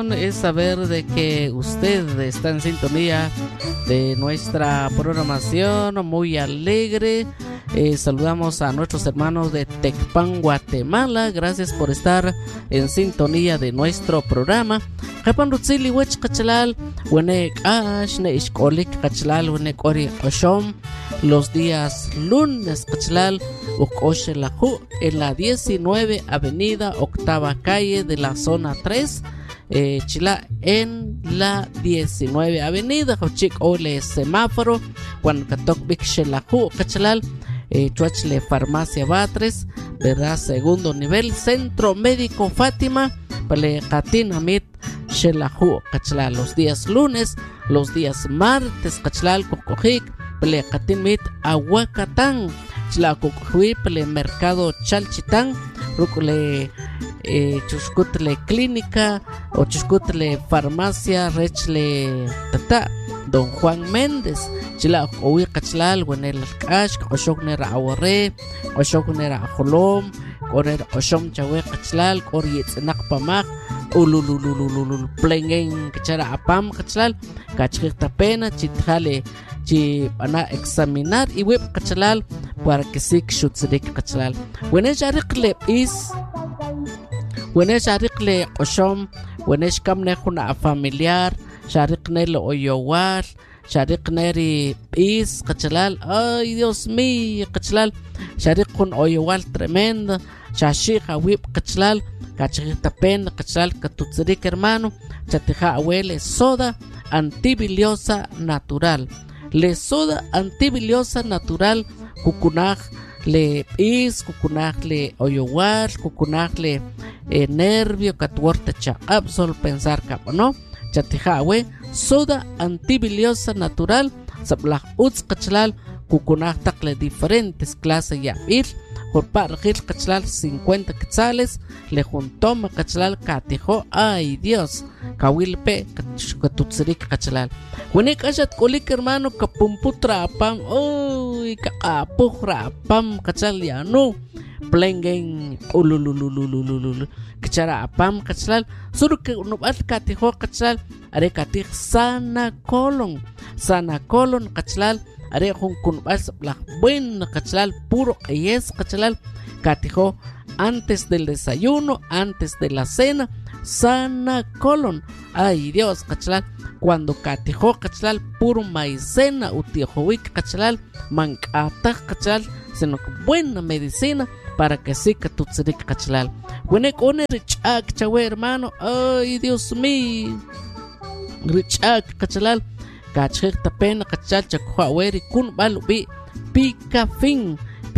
Es saber de que usted está en sintonía de nuestra programación muy alegre. Saludamos a nuestros hermanos de Tecpan, Guatemala. Gracias por estar en sintonía de nuestro programa. Japan Rutzili Wech Kachalal, Wenek Ash, Neishkolik Kachalal, Wenek Ori Oshom. Los días lunes Kachalal, Ukoshe Lahu, en la 19 Avenida, octava calle de la zona 3. Chila en la 19 Avenida, Hochik Ole semáforo, cuando Katok Bik Shelahu Kachalal. Chuachle Farmacia Batres, ¿verdad? Segundo nivel, Centro Médico Fátima, Pale Katin Amit Shelahu Kachalal. Los días lunes, los días martes, Kachalal Kokojik, Pale Katin Mit Aguacatán, Chila Kokohui, Pale Mercado Chalchitán, Rukule Chuscutle Clínica o Chuscutle Farmacia Rechle Tata. Don Juan Méndez, Chila Owi Kachalal, Wenel Cash, Oshokner Aware, Oshokner Holom, Orer Oshom Chawe Kachalal, Orietz Nakpamak, Ulululululul, Plengen Kachara Apam Kachalal, Kachirta Pena, Chitjale, Chipana examinar y web Kachalal, para que sig Shutzrik Kachalal. Wenesh Arikle is Wenesh Arikle Oshom, Wenesh Kamne Huna familiar. Sharik Nel Oyowal, Sharik Neri Is, Kachalal, ay Dios mío, Kachalal, Sharik con Oyowal tremenda, Shashik Awip Kachalal, Kachita Pen, Kachalal, Katutzerik hermano, Chatija Abuele, soda antibiliosa natural, le soda antibiliosa natural, Kukunaj le Is, Kukunaj le Oyowal, Kukunaj le nervio, Katuorte Chakab, solo pensar capo, ¿no? Chatijawe, soda antibiliosa natural, sablah uts kachalal, kukunaj takle diferentes clases ya ir, por pargil kachalal 50 quetzales, le juntoma kachalal katijo, ay Dios, kawilpe katutzerik kachalal. Wenek ashat kolik hermano kapumputra apam, uy, kaapujra apam kachal ya no. Plengen ululululululul kachara apam kachalal suru ke nubat katiho kachalal are katih sana colon kachalal are hun kunbas la buen kachalal puro yes kachalal katiho antes del desayuno, antes de la cena, sana colon. Ay Dios kachalal, cuando katiho kachalal puro maicena utijoik kachalal mankata kachalal sino buena medicina para que sí que tu tzirik kachalal. Wenek one richak chawe hermano, ay Dios mío, richak kachalal, kachik tapena kachal chakwa weri kun balubi pikafin,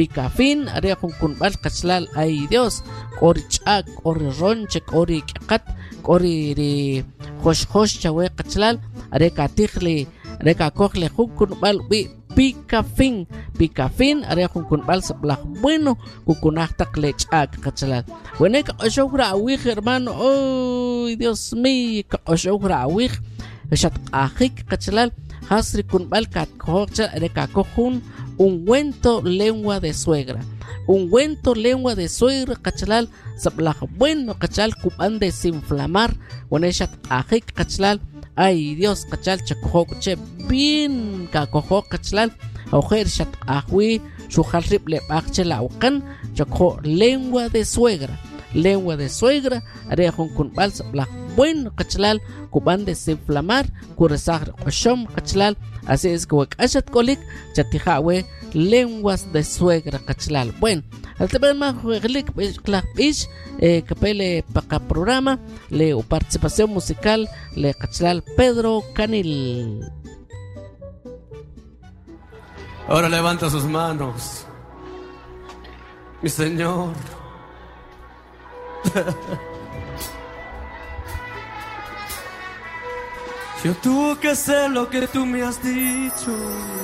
are kun bal kachalal, ay Dios, ori chak, ori ronchek, ori kakat, ori ri hosh chawe kachalal, are katihli, are kakokle kun balubi Pikafin, are kun bal sablah bueno, kukunah taklech ak kachalal. Wenek oshogra awih hermano, oh Dios mío, oshogra awih, shat ahik kachalal, hasri kun bal kat kocha are kakokun, ungüento lengua de suegra. Ungüento lengua de suegra kachalal, sablah bueno kachal kuban desinflamar, weneshat ahik kachalal. Ay Dios kachal chakho che bien kakoho kachalal ojer shat ahwi shuhal rible bachela ukan chakho lengua de suegra are kun bal sablah bueno kachalal kuban desinflamar kuresar oshom kachalal. Así es que ashat kolik chatijawe lenguas de suegra kachalal. Bueno, al tener más jueglik ish capele para programa le participación musical le kachalal Pedro Canil. Ahora levanta sus manos, mi Señor. Yo tuve que hacer lo que tú me has dicho.